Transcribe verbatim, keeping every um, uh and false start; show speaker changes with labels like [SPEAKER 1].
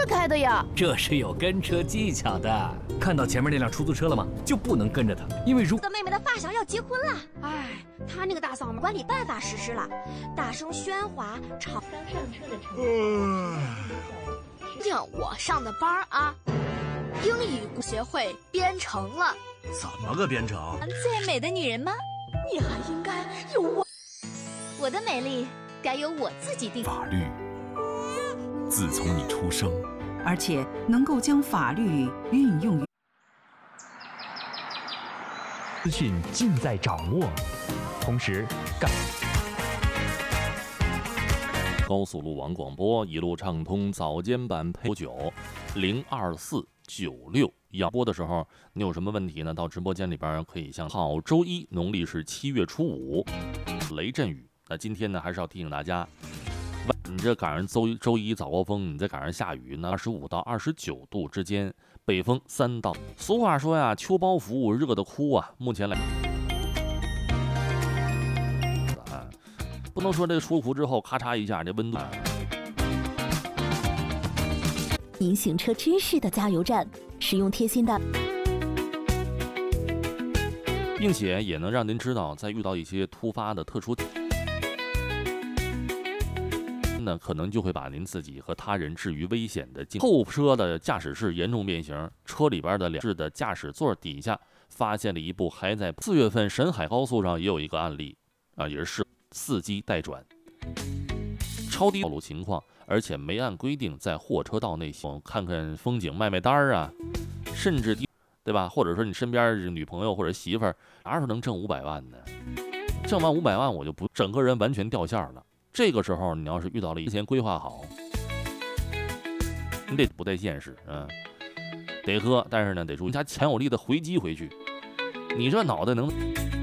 [SPEAKER 1] 开的呀？
[SPEAKER 2] 这是有跟车技巧的。看到前面那辆出租车了吗？就不能跟着他，因为如
[SPEAKER 3] 的妹妹的发小要结婚了，哎，他那个大嗓门管理办法实施了，大声喧哗吵。刚上车的乘客。听我上的班啊，英语学会编程了。
[SPEAKER 4] 怎么个编程？
[SPEAKER 3] 最美的女人吗？你还应该有我。我的美丽该由我自己定。
[SPEAKER 5] 法律，自从你出生，
[SPEAKER 6] 而且能够将法律运用于。
[SPEAKER 7] 资讯尽在掌握，同时感
[SPEAKER 8] 高速路网广播一路畅通，早间版配九零二四九六。要播的时候，你有什么问题呢？到直播间里边可以向好周一，农历是七月初五，雷阵雨。那今天呢，还是要提醒大家，你这赶上周周一早高峰，你再赶上下雨呢，二十五到二十九度之间，北风三到。俗话说呀，秋包服热得哭啊。目前来，啊，不能说这个出服之后咔嚓一下这温度。
[SPEAKER 9] 您行车知识的加油站，使用贴心的，
[SPEAKER 8] 并且也能让您知道，在遇到一些突发的特殊。那可能就会把您自己和他人置于危险的境。后车的驾驶室严重变形，车里边的两室的驾驶座底下发现了一部还在四月份沈海高速上也有一个案例啊，也是伺机待转，超低道路情况，而且没按规定在货车道内行，看看风景卖卖单啊，甚至对吧？或者说你身边女朋友或者媳妇儿，哪时候能挣五百万呢？挣完五百万我就不整个人完全掉线了。这个时候，你要是遇到了，提前规划好，你得不太现实，嗯，得喝，但是呢，得注意加强有力的回击回去。你这脑袋能。